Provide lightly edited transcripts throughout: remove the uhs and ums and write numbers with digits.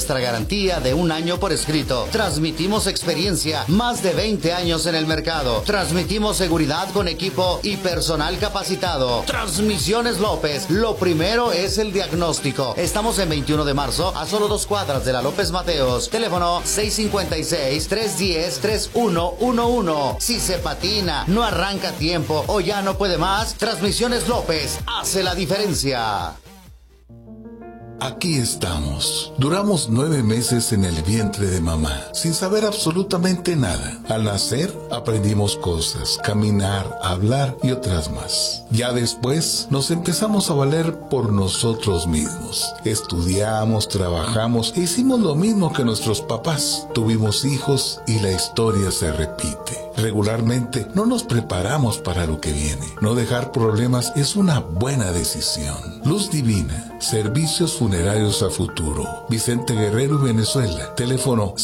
extra garantía de 1 año por escrito. Transmitimos experiencia, más de 20 años en el mercado. Transmitimos seguridad con equipo y personal capacitado. Transmisiones López, lo primero es el diagnóstico. Estamos en 21 de marzo, a solo 2 cuadras de la López Mateos. Teléfono 656-310-3111. Si se patina, no arranca a tiempo o ya no puede más, Transmisiones López hace la diferencia. Aquí estamos. Duramos 9 meses en el vientre de mamá, sin saber absolutamente nada. Al nacer, aprendimos cosas, caminar, hablar y otras más. Ya después, nos empezamos a valer por nosotros mismos. Estudiamos, trabajamos e hicimos lo mismo que nuestros papás. Tuvimos hijos y la historia se repite. Regularmente, no nos preparamos para lo que viene. No dejar problemas es una buena decisión. Luz Divina, servicios funerarios a futuro. Vicente Guerrero, Venezuela. Teléfono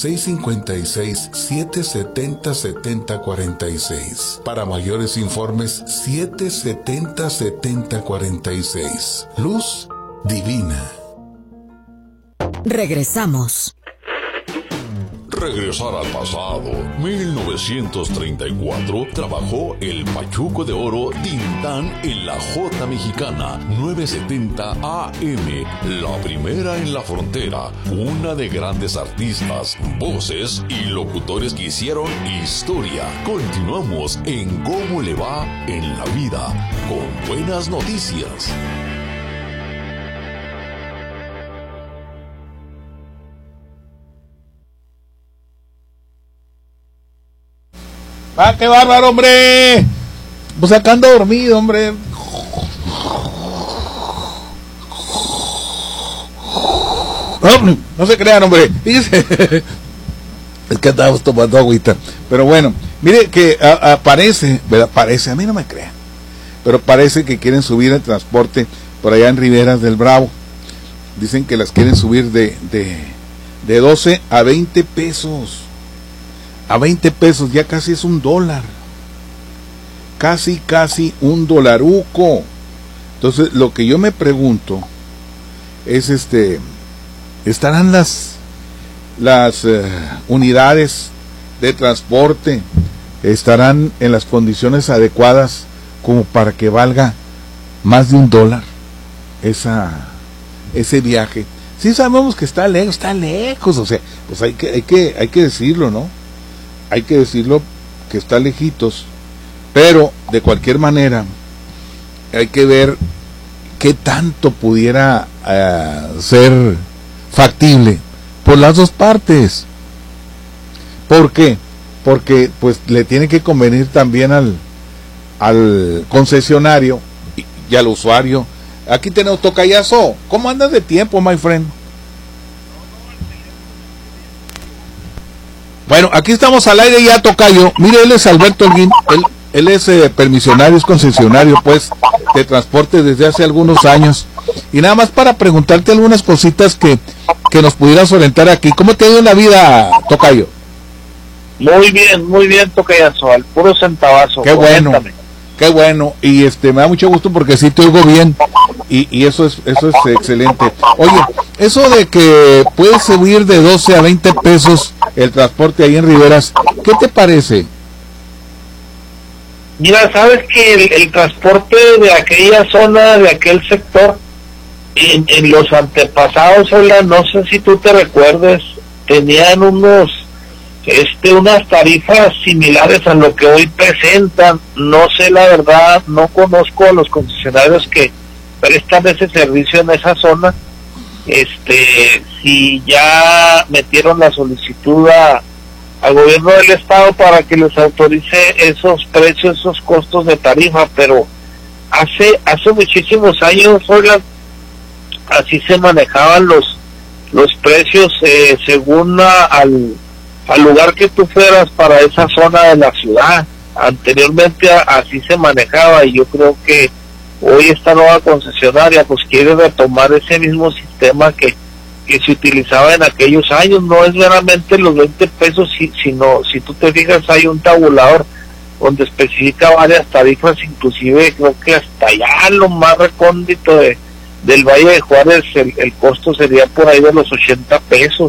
656-770-7046. Para mayores informes, 770-7046. Luz Divina. Regresamos. Regresar al pasado. 1934 trabajó el Pachuco de Oro Tintán en la J Mexicana 970 AM, la primera en la frontera, una de grandes artistas, voces y locutores que hicieron historia. Continuamos en Cómo le va en la vida, con buenas noticias. ¡Ah, qué bárbaro, hombre! Pues acá ando dormido, hombre. No se crean, hombre. Fíjese. Es que andamos tomando agüita. Pero bueno, mire que parece, ¿verdad? Parece, a mí no me crean, pero parece que quieren subir el transporte por allá en Riberas del Bravo. Dicen que las quieren subir de 12 a 20 pesos. A 20 pesos, ya casi es $1. Casi $1. Entonces, lo que yo me pregunto es ¿estarán las unidades de transporte, estarán en las condiciones adecuadas como para que valga más de $1 ese viaje? Sí sabemos que está lejos, o sea, pues hay que decirlo, ¿no? Hay que decirlo que está lejitos, pero de cualquier manera hay que ver qué tanto pudiera ser factible por las dos partes. ¿Por qué? Porque pues le tiene que convenir también al concesionario y al usuario. Aquí tenemos tocayazo. ¿Cómo andas de tiempo, my friend? Bueno, aquí estamos al aire ya, tocayo. Mire, él es Alberto Holguín, él es permisionario, es concesionario, pues, de transporte desde hace algunos años. Y nada más para preguntarte algunas cositas que nos pudieras orientar aquí. ¿Cómo te ha ido en la vida, tocayo? Muy bien, tocayazo, al puro centavazo. Qué bueno, qué bueno. Y me da mucho gusto porque sí te oigo bien. Y eso es excelente. Oye, eso de que puedes subir de 12 a 20 pesos el transporte ahí en Riberas, ¿qué te parece? Mira, sabes que el transporte de aquella zona, de aquel sector, en los antepasados, Ola, no sé si tú te recuerdes, tenían unas tarifas similares a lo que hoy presentan. No sé, la verdad, no conozco a los concesionarios que prestan ese servicio en esa zona. Si ya metieron la solicitud al gobierno del estado para que les autorice esos precios, esos costos de tarifa, pero hace muchísimos años, oigan, así se manejaban los precios según al lugar que tú fueras para esa zona de la ciudad. Anteriormente así se manejaba, y yo creo que hoy esta nueva concesionaria pues quiere retomar ese mismo sistema que se utilizaba en aquellos años. No es meramente los 20 pesos, sino, si tú te fijas, hay un tabulador donde especifica varias tarifas, inclusive creo que hasta allá lo más recóndito del Valle de Juárez el costo sería por ahí de los 80 pesos.